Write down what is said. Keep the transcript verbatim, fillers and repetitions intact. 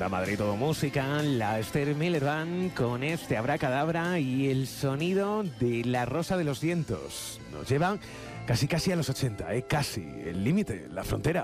Onda Madrid Todo Música, la Esther Miller Band con este Abracadabra y el sonido de La Rosa de los Vientos. Nos lleva casi casi a los ochenta, ¿eh? Casi, el límite, la frontera.